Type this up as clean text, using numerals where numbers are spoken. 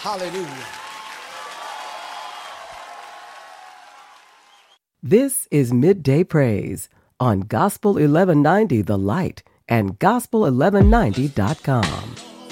Hallelujah. This is Midday Praise on Gospel 1190 The Light and Gospel1190.com.